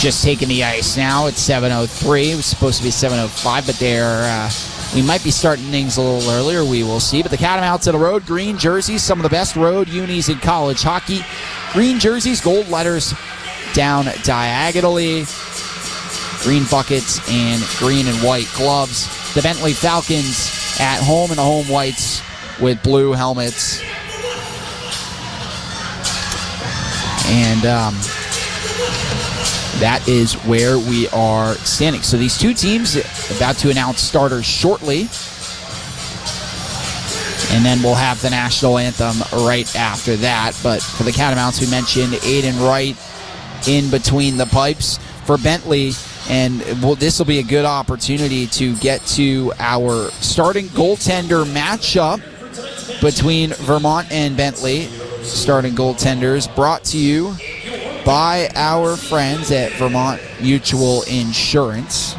just taking the ice now. It's 7:03. It was supposed to be 7:05, but we might be starting things a little earlier. We will see. But the Catamounts of the road, green jerseys, some of the best road unis in college hockey. Green jerseys, gold letters down diagonally, green buckets, and green and white gloves. The Bentley Falcons at home in the home whites with blue helmets. And that is where we are standing. So these two teams about to announce starters shortly. And then we'll have the national anthem right after that. But for the Catamounts, we mentioned Aiden Wright in between the pipes. For Bentley, and this will be a good opportunity to get to our starting goaltender matchup between Vermont and Bentley. Starting goaltenders brought to you by our friends at Vermont Mutual Insurance.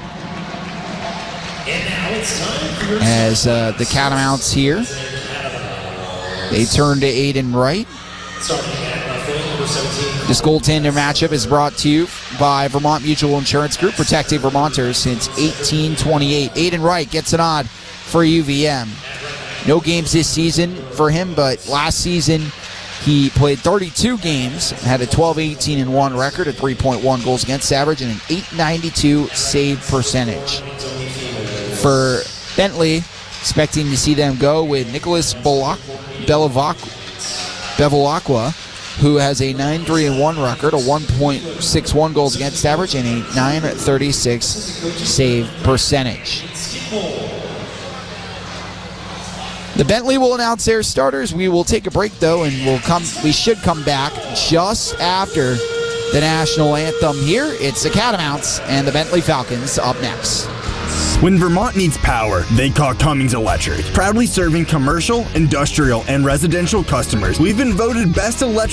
As the Catamounts here, they turn to Aiden Wright. This goaltender matchup is brought to you by Vermont Mutual Insurance Group, protecting Vermonters since 1828. Aiden Wright gets a nod for UVM. No games this season for him, but last season he played 32 games, had a 12-18-1 record, a 3.1 goals against average, and an .892 save percentage. For Bentley, expecting to see them go with Nicholas Bevilacqua, who has a 9-3-1 record, a 1.61 goals against average, and a .936 save percentage. The Bentley will announce their starters. We will take a break, though, and we should come back just after the national anthem here. It's the Catamounts and the Bentley Falcons up next. When Vermont needs power, they call Cummings Electric. Proudly serving commercial, industrial, and residential customers. We've been voted best electric